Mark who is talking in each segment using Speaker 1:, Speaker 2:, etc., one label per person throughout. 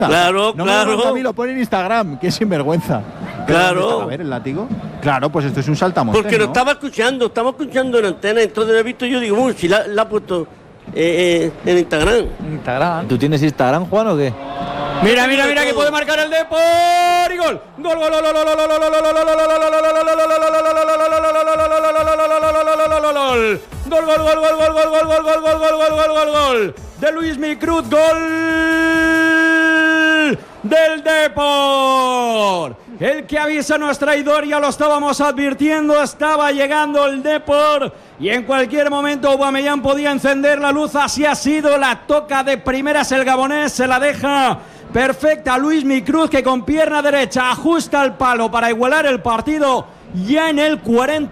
Speaker 1: Claro,
Speaker 2: no
Speaker 1: claro.
Speaker 2: Me a mí, lo pone en Instagram, que sinvergüenza.
Speaker 1: Claro.
Speaker 2: A ver, el látigo. Claro, pues esto es un saltamontes.
Speaker 1: Porque lo estamos escuchando en antena, entonces lo he visto yo, digo, si la ha puesto en Instagram.
Speaker 3: Instagram.
Speaker 2: ¿Tú tienes Instagram, Juan, o qué?
Speaker 3: Mira, que puede marcar el Depor y gol. Gol. Gol de Luismi Cruz, gol del Depor. El que avisa no es traidor, ya lo estábamos advirtiendo, estaba llegando el Depor y en cualquier momento Aubameyang podía encender la luz, así ha sido, la toca de primeras el gabonés, se la deja perfecta Luismi Cruz, que con pierna derecha ajusta el palo para igualar el partido ya en el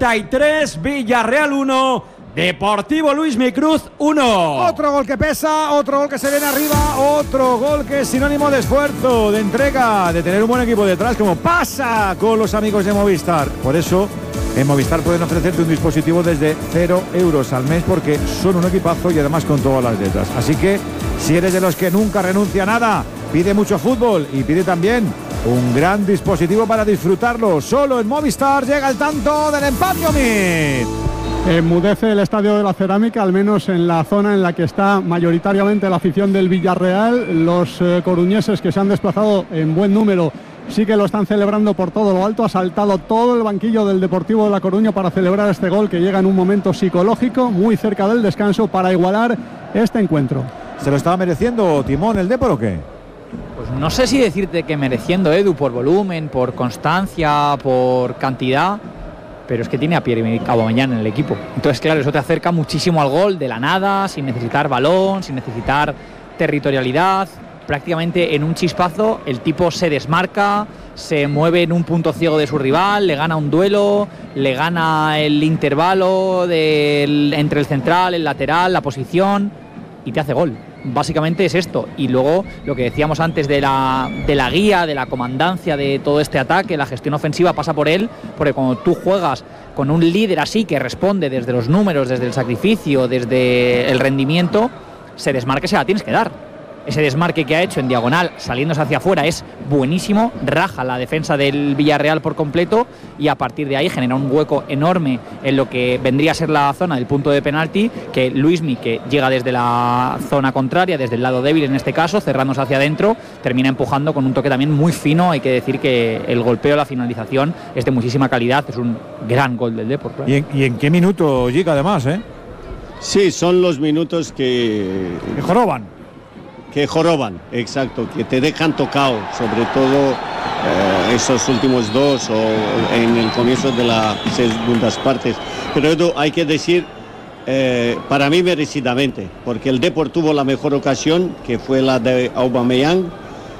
Speaker 3: 43, Villarreal 1, Deportivo Luismi Cruz 1.
Speaker 4: Otro gol que pesa, otro gol que se viene arriba, otro gol que es sinónimo de esfuerzo, de entrega, de tener un buen equipo detrás, como pasa con los amigos de Movistar. Por eso en Movistar pueden ofrecerte un dispositivo desde 0 euros al mes, porque son un equipazo y además con todas las letras. Así que si eres de los que nunca renuncia a nada, pide mucho fútbol y pide también un gran dispositivo para disfrutarlo. Solo en Movistar llega el tanto del empate.
Speaker 5: Enmudece el Estadio de la Cerámica, al menos en la zona en la que está mayoritariamente la afición del Villarreal. Los coruñeses, que se han desplazado en buen número, sí que lo están celebrando por todo lo alto. Ha saltado todo el banquillo del Deportivo de La Coruña para celebrar este gol, que llega en un momento psicológico muy cerca del descanso para igualar este encuentro.
Speaker 4: ¿Se lo estaba mereciendo Timón el Depor o qué?
Speaker 3: Pues no sé si decirte que mereciendo, Edu, por volumen, por constancia, por cantidad, pero es que tiene a Pierre Aubameyang en el equipo. Entonces, claro, eso te acerca muchísimo al gol de la nada, sin necesitar balón, sin necesitar territorialidad. Prácticamente en un chispazo el tipo se desmarca, se mueve en un punto ciego de su rival, le gana un duelo, le gana el intervalo entre el central, el lateral, la posición, y te hace gol. Básicamente es esto. Y luego lo que decíamos antes de la guía, de la comandancia de todo este ataque, la gestión ofensiva pasa por él, porque cuando tú juegas con un líder así que responde desde los números, desde el sacrificio, desde el rendimiento, se desmarque, se la tienes que dar. Ese desmarque que ha hecho en diagonal, saliéndose hacia afuera, es buenísimo, raja la defensa del Villarreal por completo y a partir de ahí genera un hueco enorme en lo que vendría a ser la zona del punto de penalti, que Luismi, que llega desde la zona contraria, desde el lado débil en este caso, cerrándose hacia adentro, termina empujando con un toque también muy fino. Hay que decir que el golpeo, la finalización es de muchísima calidad, es un gran gol del Depor.
Speaker 4: ¿Y en qué minuto llega además,
Speaker 6: Sí, son los minutos que
Speaker 4: joroban.
Speaker 6: Que joroban, exacto, que te dejan tocado, sobre todo esos últimos dos o en el comienzo de las segundas partes. Pero Edu, hay que decir, para mí merecidamente, porque el Depor tuvo la mejor ocasión, que fue la de Aubameyang,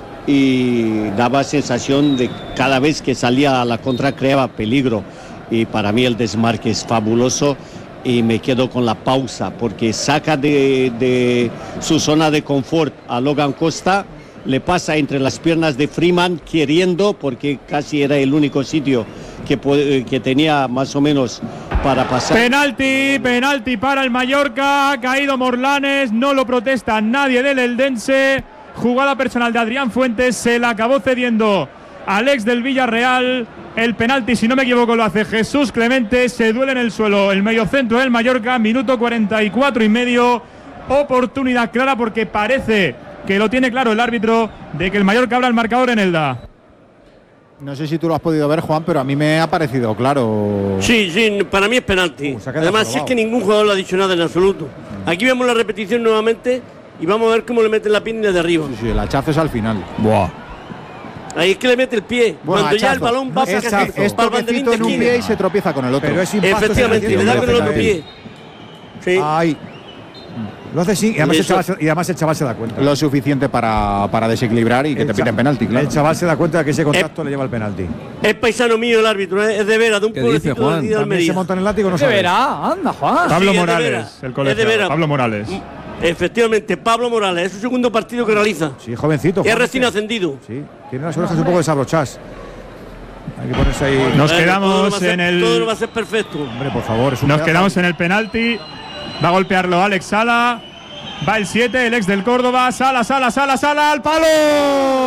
Speaker 6: y daba sensación de cada vez que salía a la contra creaba peligro, y para mí el desmarque es fabuloso. Y me quedo con la pausa, porque saca de su zona de confort a Logan Costa, le pasa entre las piernas de Freeman queriendo, porque casi era el único sitio que tenía más o menos para pasar.
Speaker 7: Penalti para el Mallorca, ha caído Morlanes, no lo protesta nadie del Eldense. Jugada personal de Adrián Fuentes, se la acabó cediendo al ex del Villarreal. El penalti, si no me equivoco, lo hace Jesús Clemente. Se duele en el suelo el mediocentro del Mallorca, minuto 44 y medio. Oportunidad clara, porque parece que lo tiene claro el árbitro de que el Mallorca abra el marcador en Elda.
Speaker 2: No sé si tú lo has podido ver, Juan, pero a mí me ha parecido claro.
Speaker 1: Sí, para mí es penalti. Además, si es que ningún jugador le ha dicho nada en absoluto. Aquí vemos la repetición nuevamente y vamos a ver cómo le meten la pierna de arriba.
Speaker 2: Sí, el hachazo es al final.
Speaker 4: Buah.
Speaker 1: Ahí es que le mete el pie.
Speaker 2: Bueno,
Speaker 1: cuando
Speaker 2: hachazo.
Speaker 1: ya el balón va
Speaker 2: Es toquecito en un pie y se tropieza con el otro.
Speaker 4: Pero es impacto.
Speaker 1: Efectivamente, le da con el otro pie. Sí.
Speaker 4: Ay. Lo hace sí, y además el chaval se da cuenta.
Speaker 2: Lo suficiente para desequilibrar y que te piten penalti, claro.
Speaker 4: El chaval se da cuenta de que ese contacto le lleva al penalti.
Speaker 1: Es paisano mío el árbitro, es de veras, de un pueblecito de
Speaker 4: También se monta en el látigo, no
Speaker 3: ¿De
Speaker 4: sabes.
Speaker 3: veras? Anda, Juan.
Speaker 7: Pablo
Speaker 1: Sí,
Speaker 7: Morales, el colegiado. Pablo Morales.
Speaker 1: Efectivamente, Pablo Morales, es su segundo partido que realiza.
Speaker 4: Sí, jovencito.
Speaker 1: Es recién ascendido.
Speaker 4: Sí, tiene las orejas un poco desabrochadas. Hay que ponerse ahí.
Speaker 7: Nos quedamos en el.
Speaker 1: Todo va a ser perfecto.
Speaker 4: Hombre, por favor,
Speaker 7: Nos quedamos en el penalti. Va a golpearlo Alex Sala. Va el 7, el ex del Córdoba. Sala al palo.